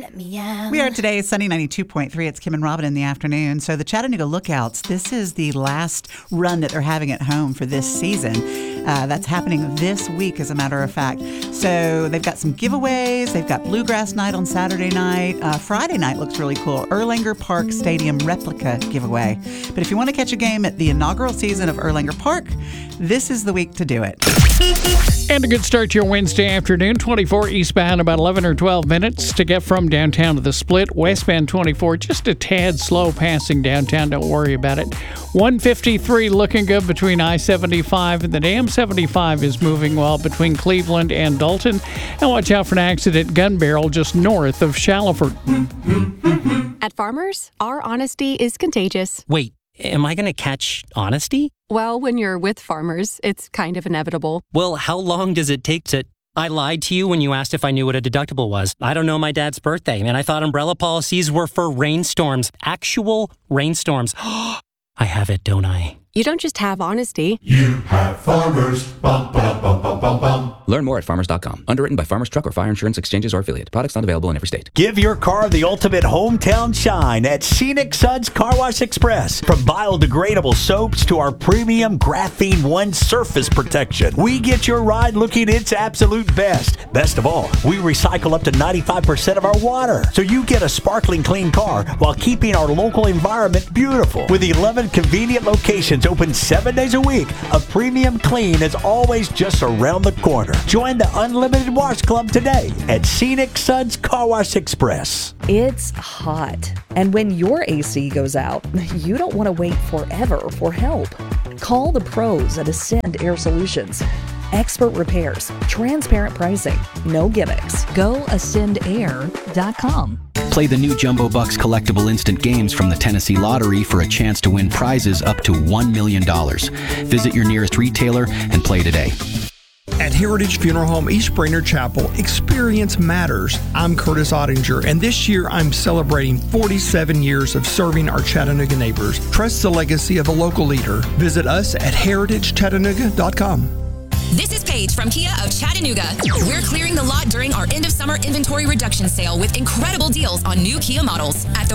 let me out. We are today sunny 92.3. It's Kim and Robin in the afternoon. So the Chattanooga Lookouts, this is the last run that they're having at home for this season. That's happening this week, as a matter of fact. So they've got some giveaways. They've got Bluegrass Night on Saturday night. Friday night looks really cool. Erlanger Park Stadium replica giveaway. But if you want to catch a game at the inaugural season of Erlanger Park, this is the week to do it. And a good start to your Wednesday afternoon. 24 eastbound, about 11 or 12 minutes to get from downtown to the Split. Westbound 24, just a tad slow passing downtown. Don't worry about it. 153 looking good between I-75 and the Dam. 75 is moving well between Cleveland and Dalton. And watch out for an accident gun barrel just north of Shallowford. At Farmers, our honesty is contagious. Wait, am I going to catch honesty? Well, when you're with Farmers, it's kind of inevitable. Well, how long does it take to... I lied to you when you asked if I knew what a deductible was. I don't know my dad's birthday, and I thought umbrella policies were for rainstorms. Actual rainstorms. I have it, don't I? You don't just have honesty. You have Farmers. Bum, bum, bum, bum, bum, bum. Learn more at farmers.com. Underwritten by Farmers Truck or Fire Insurance Exchanges or Affiliate. Products not available in every state. Give your car the ultimate hometown shine at Scenic Suds Car Wash Express. From biodegradable soaps to our premium Graphene One surface protection, we get your ride looking its absolute best. Best of all, we recycle up to 95% of our water, so you get a sparkling clean car while keeping our local environment beautiful. With 11 convenient locations open 7 days a week, a premium clean is always just around the corner. Join the Unlimited Wash Club today at Scenic Suds Car Wash Express. It's hot, and when your AC goes out, you don't want to wait forever for help. Call the pros at Ascend Air Solutions. Expert repairs, transparent pricing, no gimmicks. Go ascendair.com. Play the new Jumbo Bucks collectible instant games from the Tennessee Lottery for a chance to win prizes up to $1 million. Visit your nearest retailer and play today. At Heritage Funeral Home East Brainerd Chapel, experience matters. I'm Curtis Ottinger, and this year I'm celebrating 47 years of serving our Chattanooga neighbors. Trust the legacy of a local leader. Visit us at heritagechattanooga.com. This is Paige from Kia of Chattanooga. We're clearing the lot during our end-of-summer inventory reduction sale with incredible deals on new Kia models. At the